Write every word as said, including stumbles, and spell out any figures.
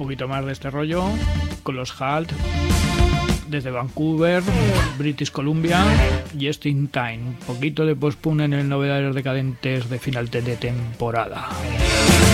poquito más de este rollo con los Halt desde Vancouver, British Columbia y Steam Time. Un poquito de post-punk en el Novedades Decadentes de final de temporada.